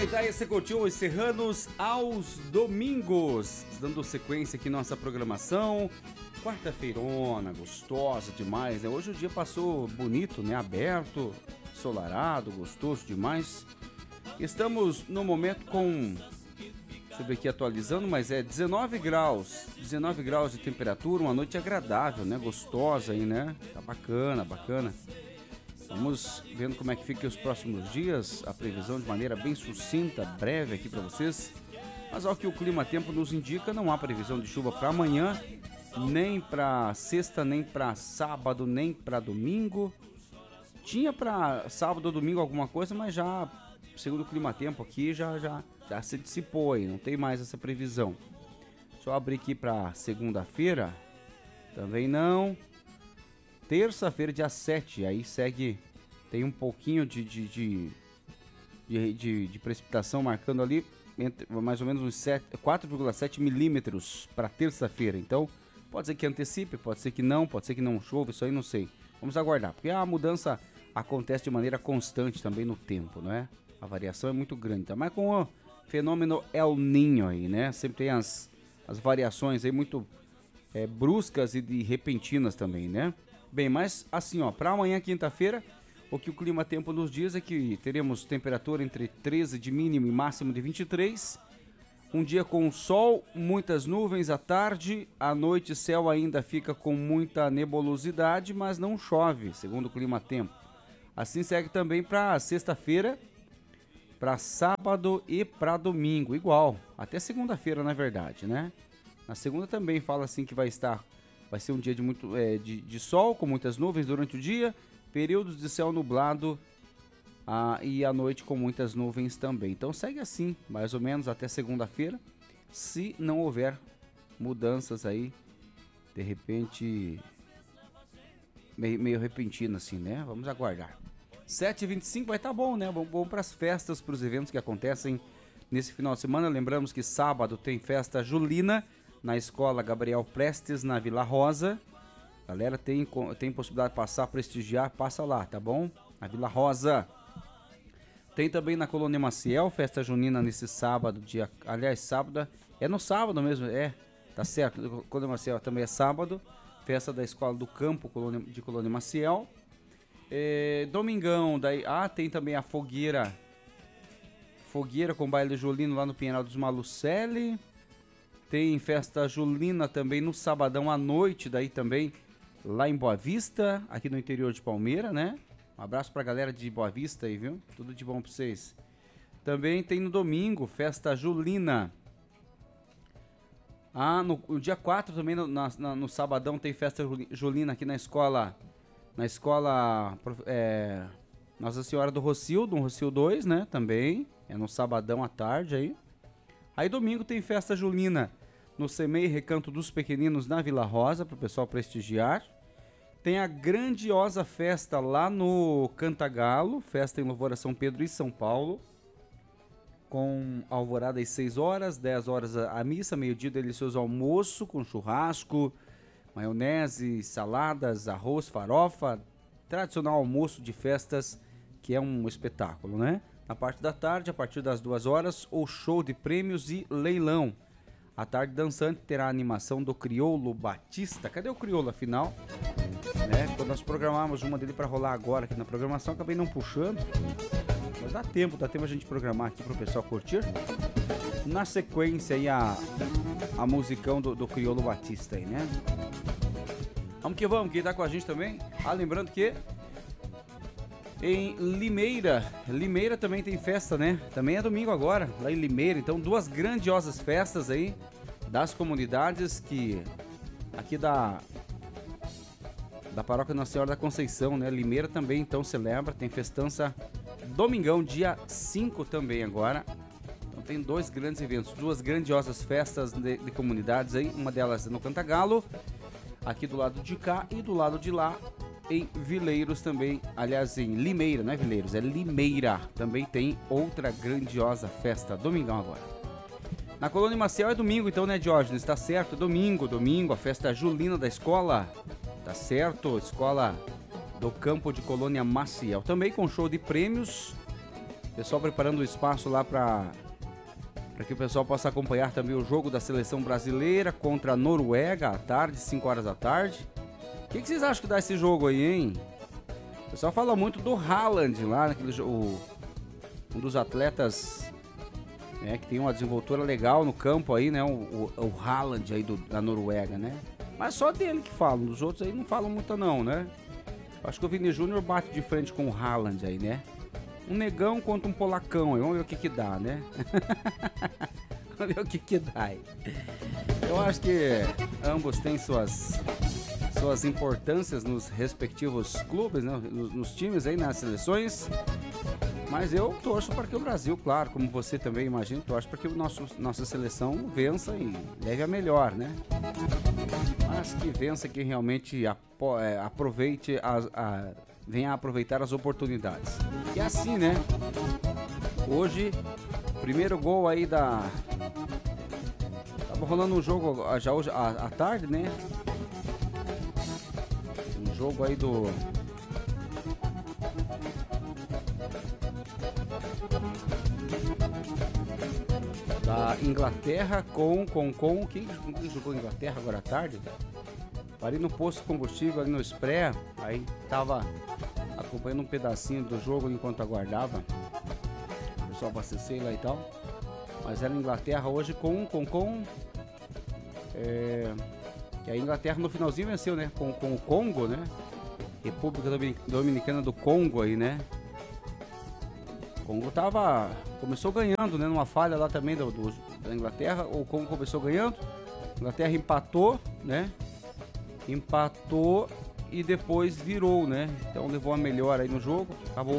daí você curtiu os Serranos aos domingos, dando sequência aqui na nossa programação. Quarta-feirona, gostosa demais, né? Hoje o dia passou bonito, né? Aberto, ensolarado, gostoso demais. Estamos no momento com, deixa eu ver aqui atualizando, mas é 19 graus de temperatura, uma noite agradável, né? Gostosa aí, né? Tá bacana, bacana. Vamos vendo como é que fica os próximos dias, a previsão de maneira bem sucinta, breve aqui para vocês. Mas ao que o clima-tempo nos indica, não há previsão de chuva para amanhã, nem para sexta, nem para sábado, nem para domingo. Tinha para sábado ou domingo alguma coisa, mas já, segundo o clima-tempo aqui, já se dissipou aí, não tem mais essa previsão. Só abrir aqui para segunda-feira, também não. Terça-feira, dia 7, aí segue, tem um pouquinho de precipitação marcando ali, entre, mais ou menos uns 4,7 milímetros para terça-feira. Então, pode ser que antecipe, pode ser que não chova, isso aí não sei. Vamos aguardar, porque a mudança acontece de maneira constante também no tempo, não é? A variação é muito grande, tá? Mas com o fenômeno El Niño aí, né? Sempre tem as variações aí muito bruscas e repentinas também, né? Bem, mas assim, ó, para amanhã, quinta-feira, o que o clima-tempo nos diz é que teremos temperatura entre 13 de mínimo e máximo de 23. Um dia com sol, muitas nuvens à tarde, à noite céu ainda fica com muita nebulosidade, mas não chove, segundo o clima-tempo. Assim segue também para sexta-feira, para sábado e para domingo, igual, até segunda-feira na verdade, né? Na segunda também fala assim que vai ser um dia de sol, com muitas nuvens durante o dia, períodos de céu nublado e à noite com muitas nuvens também. Então segue assim, mais ou menos até segunda-feira, se não houver mudanças aí, de repente, meio repentino assim, né? Vamos aguardar. 7h25 vai estar bom, né? Bom para as festas, para os eventos que acontecem nesse final de semana. Lembramos que sábado tem festa julina, na escola Gabriel Prestes, na Vila Rosa. Galera, tem possibilidade de passar, prestigiar, passa lá, tá bom? Na Vila Rosa. Tem também na Colônia Maciel, festa junina nesse sábado, sábado, é no sábado mesmo, tá certo, Colônia Maciel também é sábado, festa da Escola do Campo de Colônia Maciel. Domingão, tem também a fogueira com baile julino lá no Pinheiral dos Malucelli. Tem festa julina também no sabadão à noite, daí também lá em Boa Vista, aqui no interior de Palmeira, né? Um abraço pra galera de Boa Vista aí, viu? Tudo de bom pra vocês. Também tem no domingo, festa julina. No dia 4 também, no sabadão, tem festa julina aqui na escola Nossa Senhora do Rocio, do Rocio 2, né? Também, é no sabadão à tarde aí. Aí domingo tem festa julina no CEMEI Recanto dos Pequeninos na Vila Rosa, para o pessoal prestigiar. Tem a grandiosa festa lá no Cantagalo, festa em louvor a São Pedro e São Paulo, com alvorada às 6 horas, 10 horas a missa, meio-dia delicioso almoço com churrasco, maionese, saladas, arroz, farofa, tradicional almoço de festas, que é um espetáculo, né? Na parte da tarde, a partir das 2 horas, o show de prêmios e leilão. A tarde dançante terá a animação do Criolo Batista. Cadê o Criolo, afinal? Quando nós programamos uma dele para rolar agora aqui na programação, acabei não puxando. Mas dá tempo a gente programar aqui para o pessoal curtir. Na sequência aí a musicão do Criolo Batista aí, né? Vamos, quem tá com a gente também. Lembrando que em Limeira também tem festa, né? Também é domingo agora, lá em Limeira. Então, duas grandiosas festas aí das comunidades aqui da Paróquia Nossa Senhora da Conceição, né? Limeira também, então, celebra, tem festança domingão, dia 5 também agora. Então, tem dois grandes eventos, duas grandiosas festas de comunidades aí. Uma delas no Cantagalo, aqui do lado de cá, e do lado de lá, em Vileiros também, aliás, em Limeira, não é Vileiros, é Limeira. Também tem outra grandiosa festa, domingão agora. Na Colônia Maciel é domingo, então, né, Diógenes? Tá certo, domingo, a festa julina da escola. Tá certo, escola do campo de Colônia Maciel. Também com show de prêmios Pessoal preparando o espaço lá para que o pessoal possa acompanhar também o jogo da seleção brasileira contra a Noruega à tarde, 5 horas da tarde. O que vocês acham que dá esse jogo aí, hein? O pessoal fala muito do Haaland lá, naquele jogo, um dos atletas, né, que tem uma desenvoltura legal no campo aí, né? O Haaland aí da Noruega, né? Mas só dele que falam, dos outros aí não falam muito não, né? Acho que o Vini Júnior bate de frente com o Haaland aí, né? Um negão contra um polacão aí, vamos ver o que dá, né? Vamos ver o que dá aí. Eu acho que ambos têm suas importâncias nos respectivos clubes, né? Nos times aí, nas seleções. Mas eu torço para que o Brasil, claro, como você também imagina, torço para que nossa seleção vença e leve a melhor, né? Mas que vença, que realmente aproveite, venha a aproveitar as oportunidades. E assim, né? Hoje, primeiro gol aí tava rolando um jogo já hoje à tarde, né? Um jogo aí da Inglaterra com quem jogou Inglaterra agora à tarde? Parei no posto de combustível ali no Spré, aí tava acompanhando um pedacinho do jogo enquanto aguardava o pessoal abastecer lá e tal. Mas era Inglaterra hoje que a Inglaterra no finalzinho venceu, né? Com o Congo, né? República Dominicana do Congo aí, né? O Congo começou ganhando, né? Numa falha lá também da Inglaterra. O Congo começou ganhando. A Inglaterra empatou, né? Empatou e depois virou, né? Então levou a melhor aí no jogo.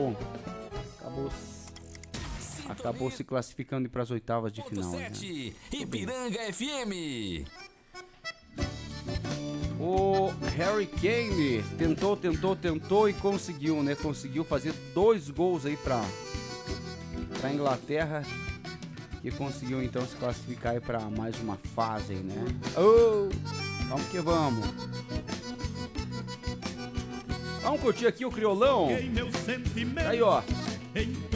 Acabou se classificando para as oitavas de final. 7, né? Ipiranga FM. O Harry Kane tentou e conseguiu, né? Conseguiu fazer 2 gols aí para a Inglaterra e conseguiu então se classificar aí para mais uma fase, né? Vamos que vamos. Vamos curtir aqui o criolão. Aí, ó.